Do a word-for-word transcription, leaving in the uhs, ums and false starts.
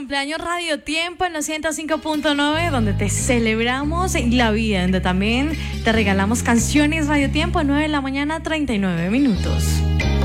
cumpleaños Radio Tiempo en los ciento cinco punto nueve, donde te celebramos la vida, donde también te regalamos canciones. Radio Tiempo, nueve de la mañana, treinta y nueve minutos.